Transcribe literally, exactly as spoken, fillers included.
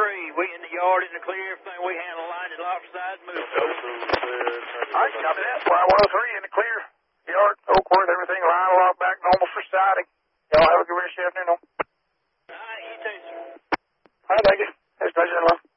three. We in the yard, in the clear, everything we handle, line is locked aside, move. All right, copy that. Fly one oh three in the clear. Yard, Oakworth, everything, line locked back, normal for siding. Y'all have a good rest of the afternoon. All right, you too, sir. All right, thank you. That's pleasure, love.